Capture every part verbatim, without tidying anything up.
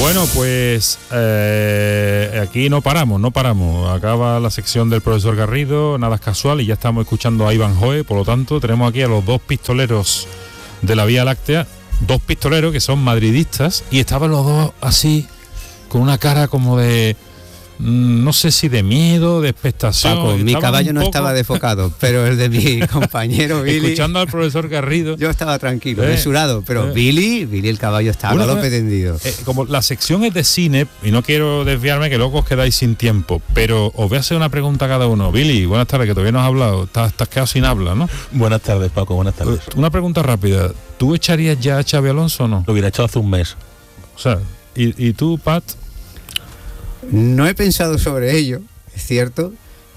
Bueno, pues eh, aquí no paramos, no paramos. Acaba la sección del profesor Garrido, nada es casual, y ya estamos escuchando a Ivanhoe. Por lo tanto, tenemos aquí a los dos pistoleros de la Vía Láctea, dos pistoleros que son madridistas, y estaban los dos así, con una cara como de... no sé si de miedo, de expectación. Paco, mi caballo no poco... estaba desfocado, pero el de mi compañero Billy... Escuchando al profesor Garrido... Yo estaba tranquilo, eh, mesurado, pero eh, Billy, Billy el caballo estaba bueno, galope tendido. Eh, como la sección es de cine, y no quiero desviarme, que luego os quedáis sin tiempo, pero os voy a hacer una pregunta a cada uno. Billy, buenas tardes, que todavía no has hablado, estás, estás quedado sin habla, ¿no? Buenas tardes, Paco, buenas tardes. Una pregunta rápida, ¿tú echarías ya a Xabi Alonso o no? Lo hubiera echado hace un mes. O sea, ¿y, y tú, Pat? No he pensado sobre ello, es cierto,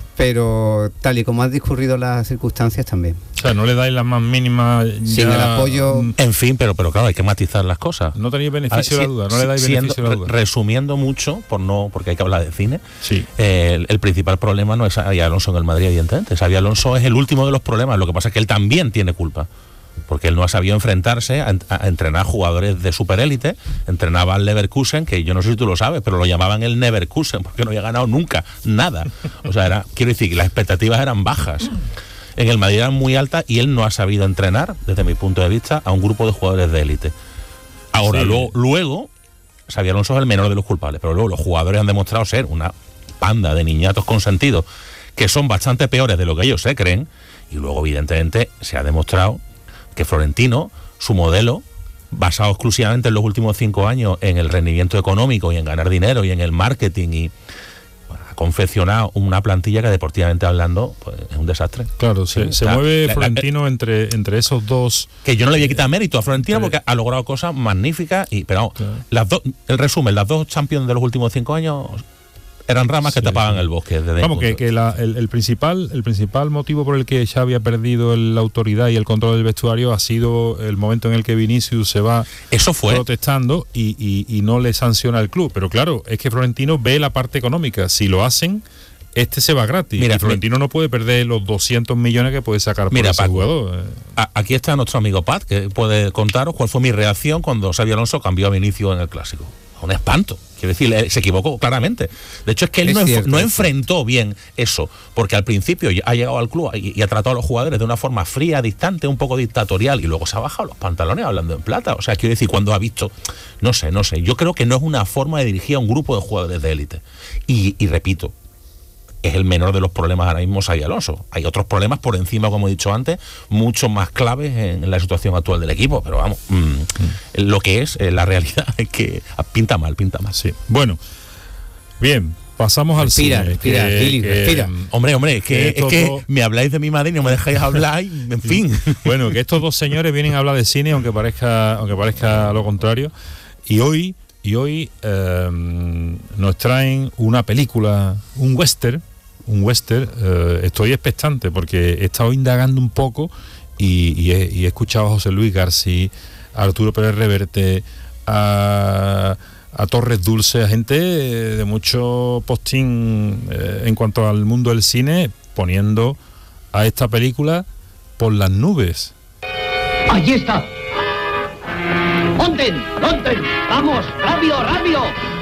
pero tal y como han discurrido las circunstancias también. O sea, no le dais la más mínima... Sin ya... el apoyo... En fin, pero pero claro, hay que matizar las cosas. No tenéis beneficio de la duda, no le dais siendo, beneficio de la duda. Resumiendo mucho, por no porque hay que hablar de cine, sí. eh, el, el principal problema no es Xabi Alonso en el Madrid, evidentemente. Xabi Alonso es el último de los problemas, lo que pasa es que él también tiene culpa. Porque él no ha sabido enfrentarse a, a entrenar jugadores de superélite. Entrenaba al Leverkusen, que yo no sé si tú lo sabes, pero lo llamaban el Neverkusen, porque no había ganado nunca nada. O sea, era, quiero decir que las expectativas eran bajas. En el Madrid eran muy altas y él no ha sabido entrenar, desde mi punto de vista, a un grupo de jugadores de élite. Ahora, sí. luego, luego, Xabi Alonso es el menor de los culpables, pero luego los jugadores han demostrado ser una panda de niñatos consentidos, que son bastante peores de lo que ellos se creen, y luego, evidentemente, se ha demostrado que Florentino, su modelo, basado exclusivamente en los últimos cinco años en el rendimiento económico y en ganar dinero y en el marketing, y bueno, ha confeccionado una plantilla que deportivamente hablando pues, es un desastre. Claro, se, se la, mueve la, Florentino la, entre, entre esos dos... Que yo no le voy a quitar mérito a Florentino porque ha logrado cosas magníficas, y pero claro. las dos, el resumen, las dos Champions de los últimos cinco años... eran ramas que sí, tapaban sí. el bosque. Desde Vamos, que, que la, el, el, principal, el principal motivo por el que Xavi ha perdido el, la autoridad y el control del vestuario ha sido el momento en el que Vinicius se va Eso fue. protestando y, y, y no le sanciona el club. Pero claro, es que Florentino ve la parte económica. Si lo hacen, este se va gratis. Mira, y Florentino no puede perder los doscientos millones que puede sacar por mira, ese Paco, jugador. A, aquí está nuestro amigo Pat, que puede contaros cuál fue mi reacción cuando Xabi Alonso cambió a Vinicius en el Clásico. Un espanto. Quiero decir, se equivocó claramente. De hecho, es que él es no, cierto, no enfrentó bien eso, porque al principio ha llegado al club y, y ha tratado a los jugadores de una forma fría, distante, un poco dictatorial, y luego se ha bajado los pantalones hablando en plata. O sea, quiero decir, cuando ha visto, no sé, no sé, yo creo que no es una forma de dirigir a un grupo de jugadores de élite. Y, y repito, es el menor de los problemas ahora mismo Xabi Alonso. Hay otros problemas por encima, como he dicho antes, mucho más claves en la situación actual del equipo, pero vamos, mmm, mm. lo que es eh, la realidad es que pinta mal, pinta mal. Sí. Bueno, bien, pasamos al respira, cine. Respira, que, Billy, que, respira. Hombre, hombre, es que, que es que dos... me habláis de mi madre y no me dejáis hablar, y, en fin. Bueno, que estos dos señores vienen a hablar de cine, aunque parezca, aunque parezca lo contrario, y hoy, y hoy eh, nos traen una película, un western, un western, eh, estoy expectante porque he estado indagando un poco y, y, he, y he escuchado a José Luis García, a Arturo Pérez Reverte, a, a Torres Dulce, a gente de mucho postín eh, en cuanto al mundo del cine, poniendo a esta película por las nubes. ¡Allí está! ¡Monten! ¡Monten! ¡Vamos! ¡Rápido, rápido!